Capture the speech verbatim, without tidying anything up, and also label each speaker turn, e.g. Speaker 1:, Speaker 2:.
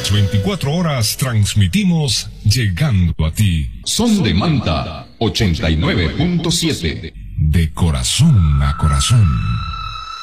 Speaker 1: Las veinticuatro horas transmitimos llegando a ti.
Speaker 2: Son de Manta, ochenta y nueve punto siete.
Speaker 1: De corazón a corazón.